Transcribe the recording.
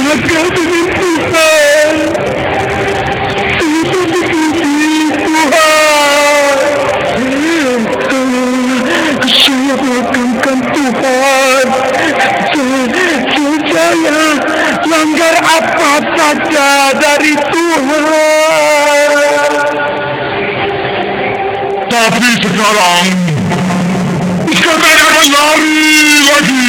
durhaka dengan Tuhan. Tuhan begini Tuhan. Saya melakukan Tuhan. Saya langgar apa saja dari Tuhan. Tapi sekarang akan lari lagi.